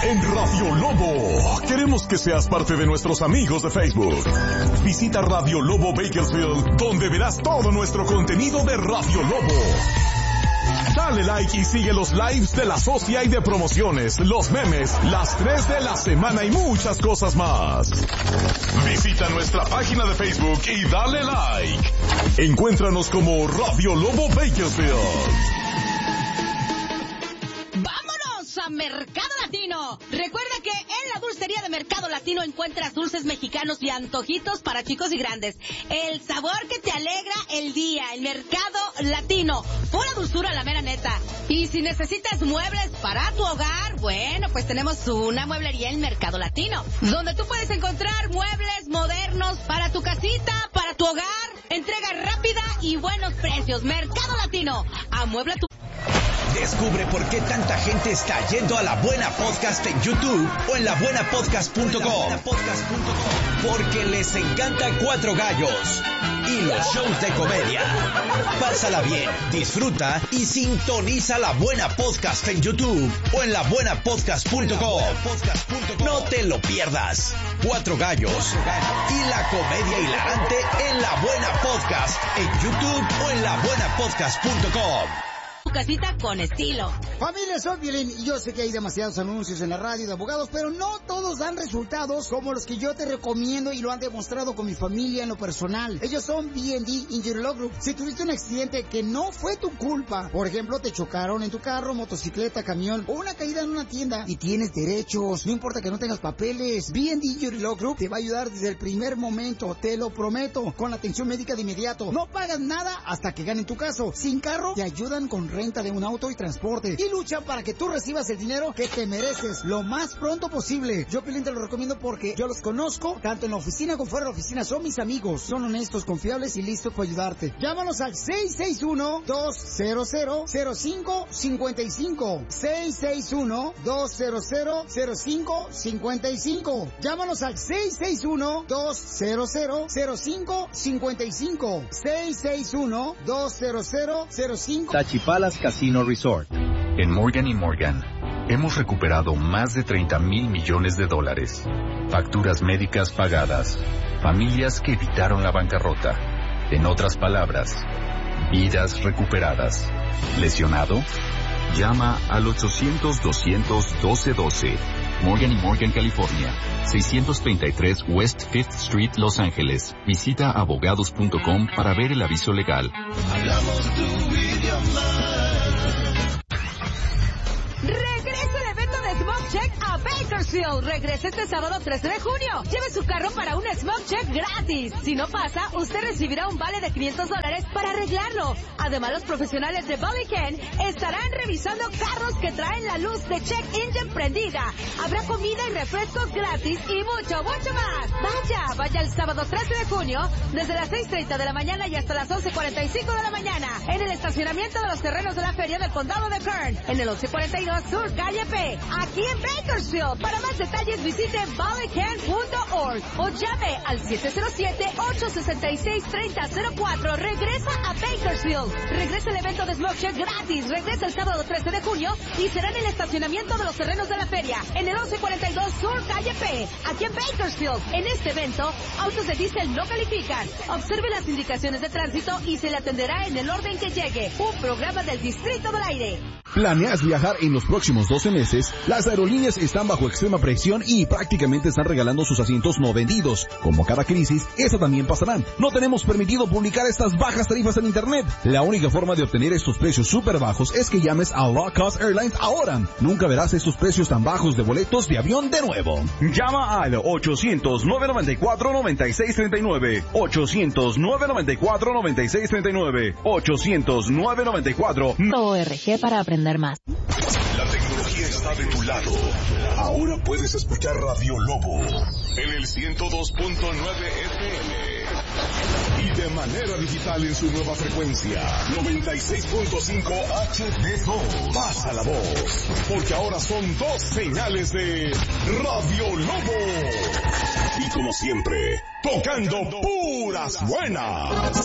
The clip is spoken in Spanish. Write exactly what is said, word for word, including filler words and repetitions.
en Radio Lobo. Queremos que seas parte de nuestros amigos de Facebook. Visita Radio Lobo Bakersfield, donde verás todo nuestro contenido de Radio Lobo. Dale like y sigue los lives de la socia y de promociones, los memes, las tres de la semana y muchas cosas más. Visita nuestra página de Facebook y dale like. Encuéntranos como Radio Lobo Bakersfield. ¡Vámonos a Mercado Latino! Recuerda que en la dulcería de Mercado Latino encuentras dulces mexicanos y antojitos para chicos y grandes. El sabor que te alegra el día. El Mercado Latino. Pura dulzura, la mera neta. Y si necesitas muebles para tu hogar, bueno, pues tenemos una mueblería en Mercado Latino, donde tú puedes encontrar muebles modernos para tu casita, para tu hogar, entrega rápida y buenos precios. Mercado Latino. Amuebla tu... Descubre por qué tanta gente está yendo a La Buena Podcast en YouTube o en la buena podcast punto com. Porque les encanta Cuatro Gallos y los shows de comedia. Pásala bien, disfruta y sintoniza La Buena Podcast en YouTube o en la buena podcast punto com. No te lo pierdas. Cuatro Gallos y la comedia hilarante en La Buena Podcast en YouTube o en la buena podcast punto com. Tu casita con estilo. Familia, soy Violín y yo sé que hay demasiados anuncios en la radio de abogados, pero no todos dan resultados como los que yo te recomiendo y lo han demostrado con mi familia en lo personal. Ellos son B and D Injury Law Group. Si tuviste un accidente que no fue tu culpa, por ejemplo, te chocaron en tu carro, motocicleta, camión o una caída en una tienda y tienes derechos, no importa que no tengas papeles, B and D Injury Law Group te va a ayudar desde el primer momento, te lo prometo, con la atención médica de inmediato. No pagas nada hasta que ganen tu caso. Sin carro, te ayudan con renta de un auto y transporte y luchan para que tú recibas el dinero que te mereces lo más pronto posible. Yo, Pilín, te lo recomiendo porque yo los conozco, tanto en la oficina como fuera de la oficina. Son mis amigos, son honestos, confiables y listos para ayudarte. Llámanos al seis seis uno, dos cero cero, cero cinco cinco cinco. seis seis uno, dos cero cero, cero cinco cinco cinco. Llámanos al seis seis uno, dos cero cero, cero cinco cinco cinco. seis seis uno, dos cero cero, cero cinco. Tachipalas Casino Resort. En Morgan y Morgan hemos recuperado más de treinta mil millones de dólares. Facturas médicas pagadas. Familias que evitaron la bancarrota. En otras palabras, vidas recuperadas. ¿Lesionado? Llama al ochocientos, doscientos, doce doce. Morgan y Morgan, California. seiscientos treinta y tres West Fifth Street, Los Ángeles. Visita abogados punto com para ver el aviso legal. Hablamos tu idioma. Regresa el evento de Smoke Check a Bakersfield. Regresa este sábado trece de junio. Lleve su carro para un Smoke Check gratis. Si no pasa, usted recibirá un vale de quinientos dólares para arreglarlo. Además, los profesionales de Bodycan estarán revisando carros que traen la luz de Check Engine prendida. Habrá comida y refrescos gratis y mucho, mucho más. Vaya, vaya el sábado trece de junio desde las seis treinta de la mañana y hasta las once cuarenta y cinco de la mañana en el estacionamiento de los terrenos de la Feria del Condado de Kern en el once cuarenta y dos Sur Calle P, aquí en Bakersfield. Para más detalles visite bodycan punto org o llame al siete cero siete, ocho seis seis, tres cero cero cuatro. Regresa a Bakersfield. Regresa el evento de Smoke Check gratis. Regresa el sábado trece de junio y será en el estacionamiento de los terrenos de la feria en el once cuarenta y dos Sur Calle P, aquí en Bakersfield. En este evento, autos de diésel no califican. Observe las indicaciones de tránsito y se le atenderá en el orden que llegue. Un programa del Distrito del Aire. ¿Planeas viajar en los próximos doce meses? Las aerolíneas están bajo extrema presión y prácticamente están regalando sus asientos no vendidos. Como cada crisis, esa también pasará. No tenemos permitido publicar estas bajas tarifas en internet. La única forma de obtener estos precios súper bajos es que llames a Low Cost Airlines ahora. Nunca verás estos precios tan bajos de boletos de avión de nuevo. Llama al ochocientos, nueve noventa y cuatro, noventa y seis treinta y nueve. ochocientos, nueve noventa y cuatro, noventa y seis treinta y nueve. ochocientos, nueve noventa y cuatro. O R G para aprender más. La tecnología está de tu lado. Ahora puedes escuchar Radio Lobo en el ciento dos punto nueve F M y de manera digital en su nueva frecuencia noventa y seis punto cinco H D dos. Pasa la voz, porque ahora son dos señales de Radio Lobo. Y como siempre, tocando puras buenas.